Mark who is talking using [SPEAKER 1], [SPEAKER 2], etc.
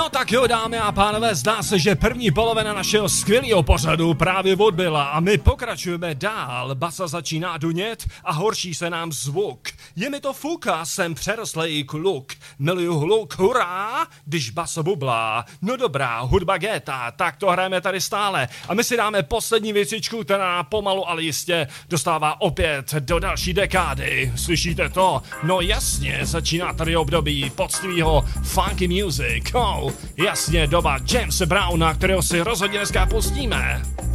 [SPEAKER 1] No tak jo, dámy a pánové, zdá se, že první polovina našeho skvělého pořadu právě odbyla a my pokračujeme dál. Basa začíná dunět a horší se nám zvuk. Je mi to fuka, jsem přerostlý kluk. Miluju hluk, hurá, když basa bublá. No dobrá, hudba géta, tak to hrajeme tady stále. A my si dáme poslední věcičku, která pomalu, ale jistě dostává opět do další dekády. Slyšíte to? No jasně, začíná tady období poctivýho funky music. Jasně, doba Jamesa Browna, kterého si rozhodně dneska pustíme.